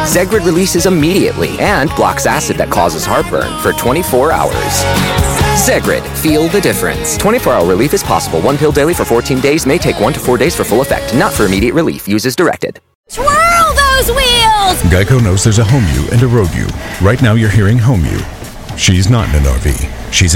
Zegrid releases immediately and blocks acid that causes heartburn for 24 hours. Zegrid, feel the difference. 24-hour relief is possible. One pill daily for 14 days may take 1 to 4 days for full effect. Not for immediate relief. Use as directed. Twirl those wheels! Geico knows there's a home you and a road you. Right now you're hearing home you. She's not in an RV. She's